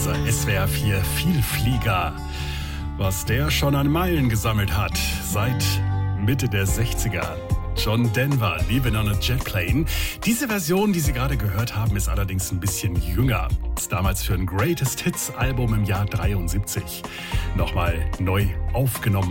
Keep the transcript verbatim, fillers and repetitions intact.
unser S W R vier Vielflieger. Was der schon an Meilen gesammelt hat, seit Mitte der sechziger. John Denver, Living on a Jet Plane. Diese Version, die Sie gerade gehört haben, ist allerdings ein bisschen jünger. Ist damals für ein Greatest Hits Album im Jahr dreiundsiebzig nochmal neu aufgenommen